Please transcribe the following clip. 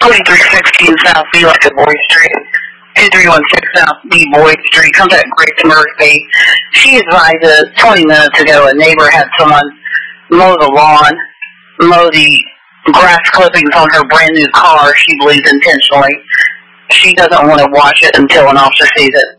4316 South B like a Boyd Street. 2316 South B Boyd Street. Contact Grace Murphy. She advised 20 minutes ago a neighbor had someone mow the lawn, mow the grass clippings on her brand new car, she believes intentionally. She doesn't want to watch it until an officer sees it.